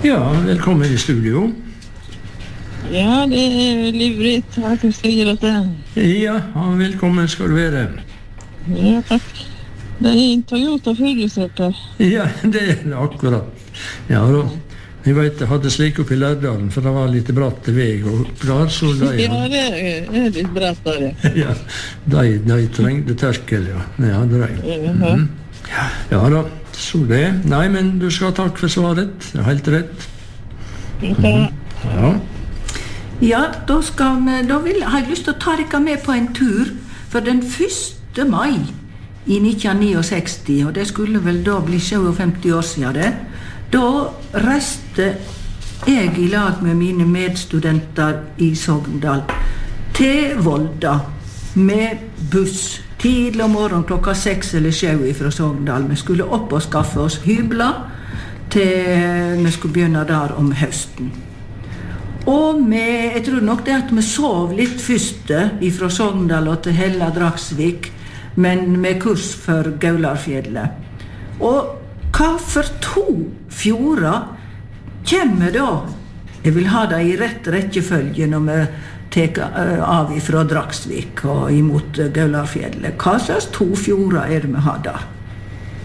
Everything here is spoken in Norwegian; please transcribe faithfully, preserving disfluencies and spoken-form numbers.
Ja, velkommen i studio. Ja, det är livrigt. Jag kan säga det. Ja, velkommen skal du være. Ja, tack. Det är en Toyota fyrhjulstrekker. Ja, det er det akkurat. Ja, da. Jeg vet, jeg hadde slik opp i Lærdalen, for det var litt bratt vei og der, så de... Ja, det är, det är litt bratt där. Ja, de, de trengte terkel, ja. Ja, de. Mm. Ja da, så det. Nei, men du skal ha takk for svaret. Det er helt rett. Mm. Ja. Ja, da, skal vi, da vil, har jeg lyst til å ta dere med på en tur, for den første mai i nitten sekstini, og det skulle vel da bli femti år siden det, da reiste jeg i lag med mine medstudenter i Sogndal til Volda med buss tidlig om morgenen klokka seks eller sju fra Sogndal. Vi skulle opp og skaffe oss hybler til vi skulle begynne der om høsten. Og vi, jeg tror nok det at vi sov litt først fra Sogndal og til Hella Dragsvik, men med kurs for Gaularfjellet. Og hva for to fjorder kommer da? Jeg vil ha det i rett rekkefølge når vi tar av fra Dragsvik og imot Gaularfjellet. Hva slags to fjorder er det vi har der?